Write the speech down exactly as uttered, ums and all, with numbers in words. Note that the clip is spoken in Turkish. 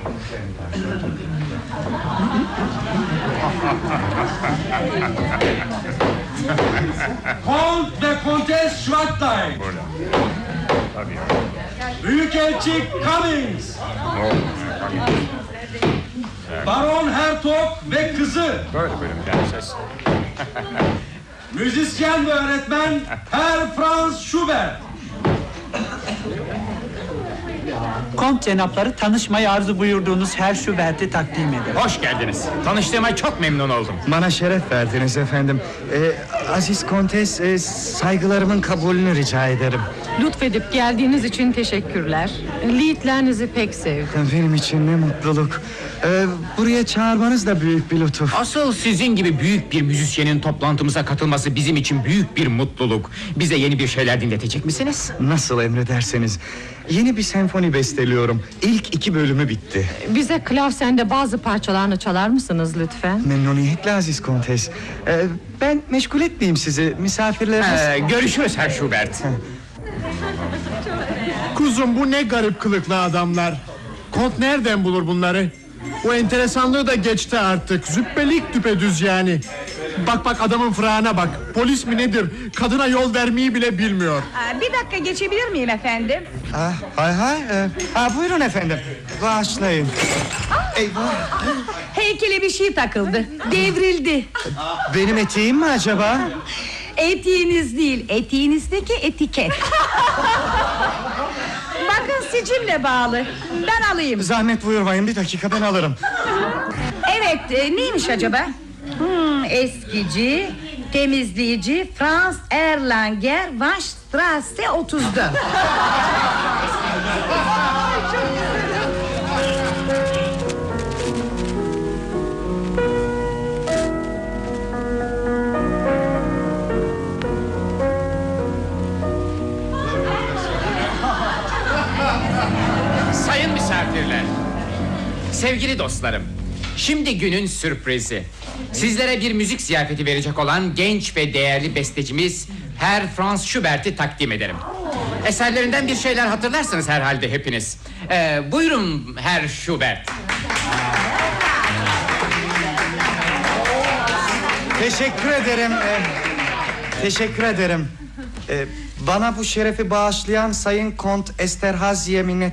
Kont ve Kontes Schwartlein. Büyükelçi Cummings. Baron Hertog ve kızı. Böyle bölüm prenses. Müzisyen ve öğretmen Herr Franz Schubert. Kont cenapları tanışmayı arzu buyurduğunuz Herr Schubert'i takdim ederim. Hoş geldiniz. Tanıştığıma çok memnun oldum. Bana şeref verdiniz efendim. Ee, Aziz Kontes, e, saygılarımın kabulünü rica ederim. Lütfedip geldiğiniz için teşekkürler. Liedlerinizi pek sevdim. Benim için ne mutluluk. Ee, buraya çağırmanız da büyük bir lütuf. Asıl sizin gibi büyük bir müzisyenin toplantımıza katılması bizim için büyük bir mutluluk. Bize yeni bir şeyler dinletecek misiniz? Nasıl emrederseniz. Yeni bir senfoni besteliyorum. İlk iki bölümü bitti. Bize klavsende bazı parçalarını çalar mısınız lütfen? Memnuniyetle Aziz Kontes. Ee, ben meşgul etmeyeyim sizi. Misafirleriniz... Ee, görüşürüz Herr Schubert. Kuzum, bu ne garip kılıklı adamlar. Kont nereden bulur bunları? O enteresanlığı da geçti artık. Züppelik düpedüz yani. Bak bak adamın fırağına bak. Polis mi nedir? Kadına yol vermeyi bile bilmiyor. Aa, bir dakika geçebilir miyim efendim? Ah, hay hay. Ee, ha, buyurun efendim. Bağışlayın. Eyvah. Heykele bir şey takıldı. Devrildi. Benim etiğim mi acaba? Etiğiniz değil, etiğinizdeki etiket. Bakın sicimle bağlı. Ben alayım. Zahmet buyurmayın, bir dakika ben alırım. Evet, e, neymiş acaba? Hmm, eskici, temizleyici, Franz Erlanger, Waschstrasse otuz dört. Sayın misafirler, sevgili dostlarım, şimdi günün sürprizi. Sizlere bir müzik ziyafeti verecek olan genç ve değerli bestecimiz Herr Franz Schubert'i takdim ederim. Eserlerinden bir şeyler hatırlarsınız herhalde hepiniz. Ee, buyurun Herr Schubert. Teşekkür ederim. Ee, teşekkür ederim. Ee, bana bu şerefi bağışlayan Sayın Kont Esterhazy'ye minnet